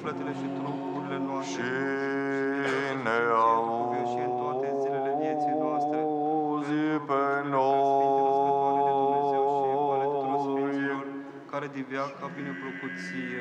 sufletele și trupurile noastre. și ne Și în toate zilele vieții noastre. auzi Pentru pe rugăciunile preasfinte, născătoare de Dumnezeu și ale tuturor noi. Sfinților, care din veac ca bineplăcut ție.